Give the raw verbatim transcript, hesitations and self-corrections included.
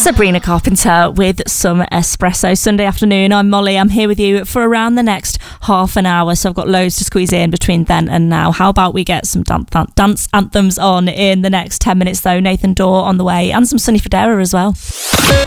Sabrina Carpenter with some espresso. Sunday afternoon, I'm Molly. I'm here with you for around the next half an hour, so I've got loads to squeeze in between then and now. How about we get some dan- dan- dance anthems on in the next ten minutes though? Nathan Dawe on the way, and some Sonny Fodera as well.